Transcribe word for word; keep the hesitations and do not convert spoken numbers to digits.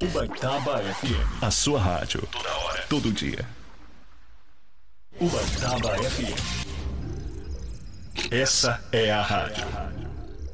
Ubaitaba F M. A sua rádio. Toda hora. Todo dia. Ubaitaba F M. Essa é a rádio.